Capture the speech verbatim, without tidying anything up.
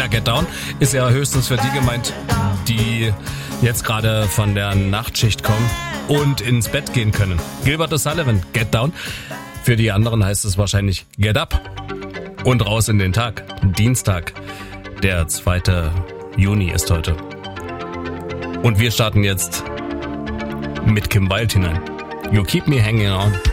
Na, Get Down ist ja höchstens für die gemeint, die jetzt gerade von der Nachtschicht kommen und ins Bett gehen können. Gilbert O'Sullivan, Get Down. Für die anderen heißt es wahrscheinlich Get Up. Und raus in den Tag. Dienstag, der zweite Juni ist heute. Und wir starten jetzt mit Kim Wilde hinein. You keep me hanging on.